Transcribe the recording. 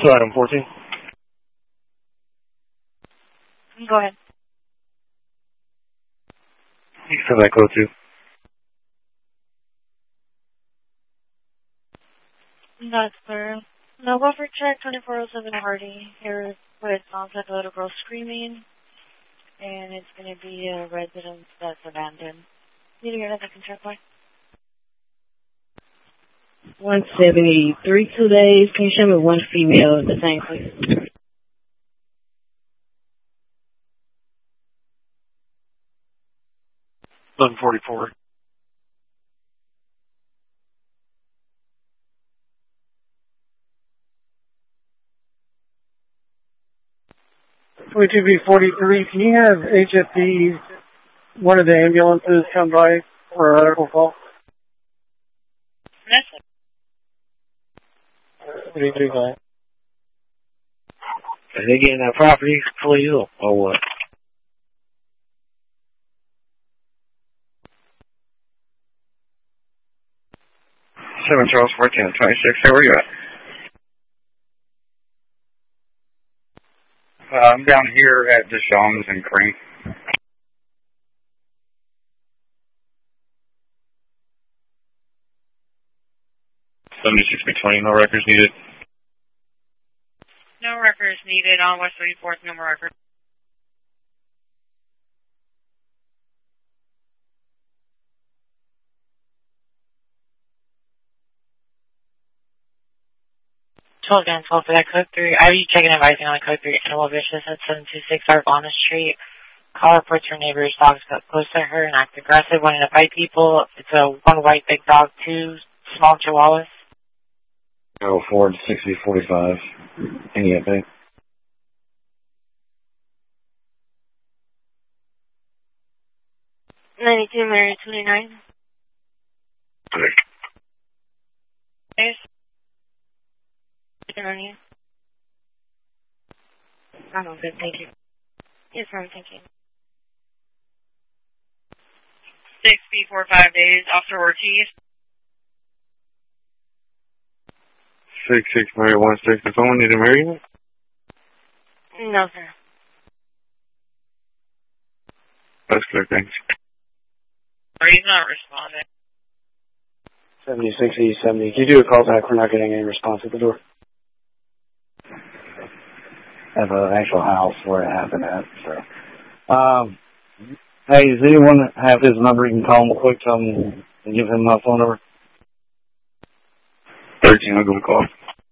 So item 14. Go ahead. You can send that code too. That's clear. Now go for check 2407 Hardy. Here with onset little girl screaming. And it's going to be a residence that's abandoned. Need to hear that I can check by? 173 2 days. Can you show me one female at the same place? Eleven 44. B43, can you have HFD, one of the ambulances, come by for a medical call? Yes, sir. 43, Are they getting that property fully ill or what? 7 Charles 14 26. Hey, where you at? I'm down here at Deshawn's and Crane. 76 between, no records needed. No records needed on West 34th, no more records. Again, 12 for that code 3. Are you checking advising on code 3 Animal Vicious at 726 Arbonne Street? Call reports her neighbor's dogs got close to her and act aggressive, wanting to bite people. It's a 1 white big dog, 2 small chihuahuas. 04 to 6045. Any update? Mary 29. Yes. On you. I'm all good, thank you. Yes, ma'am, thank you. 6B for 5 days, Officer Ortiz. 66 Mary 16. Does someone need to marry you? No, sir. That's good, thanks. He's not responding. 70. Can you do a call back? We're not getting any response at the door. Have an actual house where it happened at. So, hey, does anyone have his number? You can call him quick, tell him and give him my phone number. 13, I'll go call.